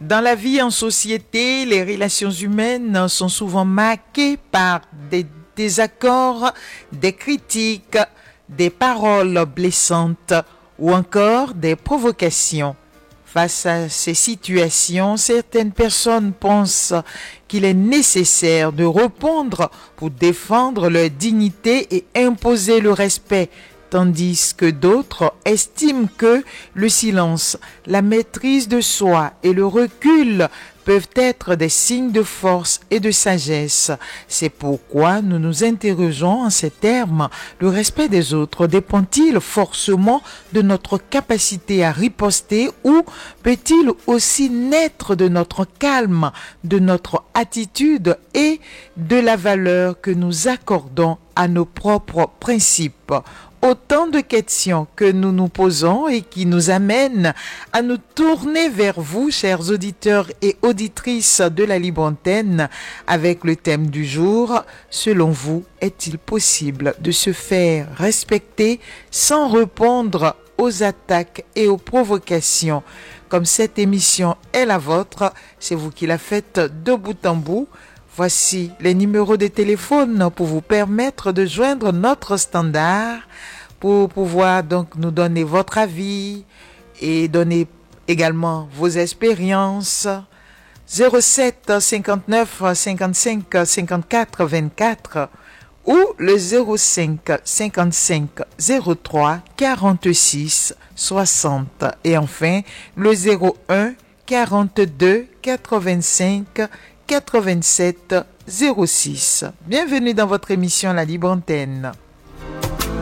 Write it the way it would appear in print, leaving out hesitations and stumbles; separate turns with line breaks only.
Dans la vie en société, les relations humaines sont souvent marquées par des désaccords, des critiques, des paroles blessantes ou encore des provocations. Face à ces situations, certaines personnes pensent qu'il est nécessaire de répondre pour défendre leur dignité et imposer le respect, tandis que d'autres estiment que le silence, la maîtrise de soi et le recul peuvent être des signes de force et de sagesse. C'est pourquoi nous nous interrogeons en ces termes. Le respect des autres dépend-il forcément de notre capacité à riposter ou peut-il aussi naître de notre calme, de notre attitude et de la valeur que nous accordons à nos propres principes? Autant de questions que nous nous posons et qui nous amènent à nous tourner vers vous, chers auditeurs et auditrices de la Libre Antenne, avec le thème du jour. Selon vous, est-il possible de se faire respecter sans répondre aux attaques et aux provocations? Comme cette émission est la vôtre, c'est vous qui la faites de bout en bout. Voici les numéros de téléphone pour vous permettre de joindre notre standard, pour pouvoir donc nous donner votre avis et donner également vos expériences. 07 59 55 54 24 ou le 05 55 03 46 60 et enfin le 01 42 85 87 06. Bienvenue dans votre émission La Libre Antenne.